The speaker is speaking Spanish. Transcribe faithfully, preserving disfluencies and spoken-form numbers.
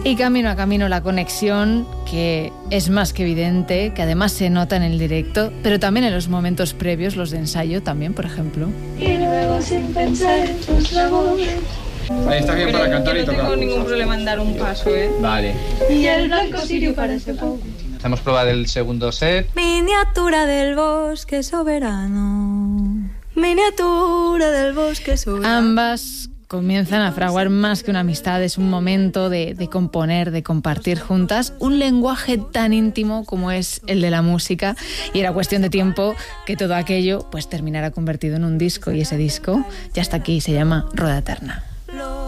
Y camino a camino la conexión, que es más que evidente, que además se nota en el directo, pero también en los momentos previos, los de ensayo también, por ejemplo. Y luego sin pensar en tus labores. Ahí está bien para cantar y tocar. No tengo ningún problema en dar un paso, ¿eh? Vale. Y el blanco sirio parece poco. Hacemos prueba del segundo set. Miniatura del bosque soberano. Miniatura del bosque soberano. Ambas comienzan a fraguar más que una amistad, es un momento de, de componer, de compartir juntas un lenguaje tan íntimo como es el de la música, y era cuestión de tiempo que todo aquello pues terminara convertido en un disco, y ese disco ya está aquí, se llama Roda Eterna.